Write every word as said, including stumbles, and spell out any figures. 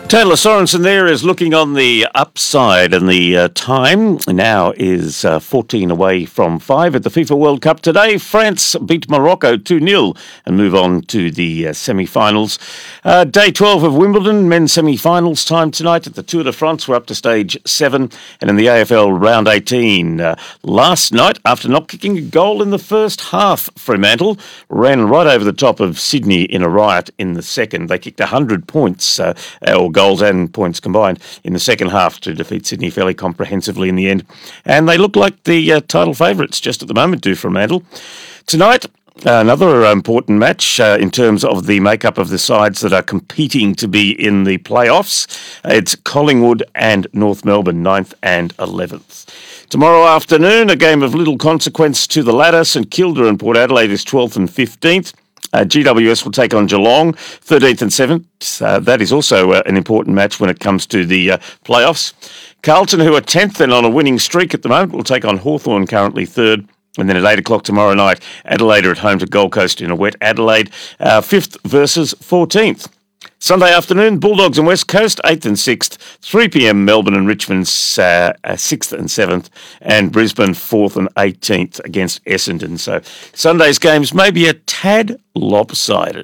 Taylor Sorensen there is looking on the upside, and the uh, time now is uh, fourteen away from five at the FIFA World Cup today. France beat Morocco two nil and move on to the uh, semi-finals. Uh, day twelve of Wimbledon, men's semi-finals time tonight at the Tour de France. We're up to stage seven, and in the A F L round eighteen. Uh, last night, after not kicking a goal in the first half, Fremantle ran right over the top of Sydney in a riot in the second. They kicked one hundred points, uh, or goals and points combined in the second half to defeat Sydney fairly comprehensively in the end. And they look like the uh, title favourites just at the moment, do Fremantle. Tonight, another important match uh, in terms of the makeup of the sides that are competing to be in the playoffs. It's Collingwood and North Melbourne, ninth and eleventh. Tomorrow afternoon, a game of little consequence to the ladder. St Kilda and Port Adelaide is twelfth and fifteenth. Uh, G W S will take on Geelong, thirteenth and seventh. Uh, that is also uh, an important match when it comes to the uh, playoffs. Carlton, who are tenth and on a winning streak at the moment, will take on Hawthorn, currently third. And then at eight o'clock tomorrow night, Adelaide are at home to Gold Coast in a wet Adelaide, uh, fifth versus fourteenth. Sunday afternoon, Bulldogs and West Coast, eighth and sixth. three p.m, Melbourne and Richmond, uh, sixth and seventh. And Brisbane, fourth and eighteenth against Essendon. So Sunday's games may be a tad lopsided.